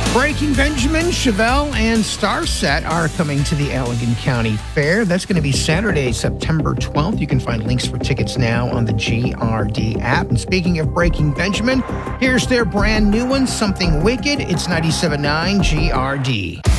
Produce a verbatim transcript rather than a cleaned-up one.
Breaking Benjamin, Chevelle, and Starset are coming to the Allegan County Fair. That's going to be Saturday, September twelfth. You can find links for tickets now on the G R D app. And speaking of Breaking Benjamin, here's their brand new one, Something Wicked. It's ninety-seven point nine G R D.